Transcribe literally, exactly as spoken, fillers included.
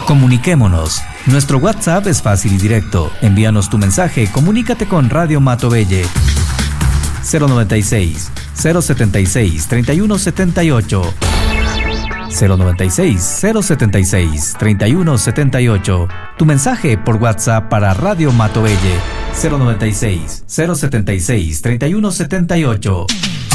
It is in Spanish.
Comuniquémonos. Nuestro WhatsApp es fácil y directo. Envíanos tu mensaje, comunícate con Radio Matovelle. cero noventa y seis, cero setenta y seis, treinta y uno setenta y ocho. cero noventa y seis, cero setenta y seis, treinta y uno setenta y ocho. Tu mensaje por WhatsApp para Radio Matovelle. cero noventa y seis, cero setenta y seis, treinta y uno setenta y ocho.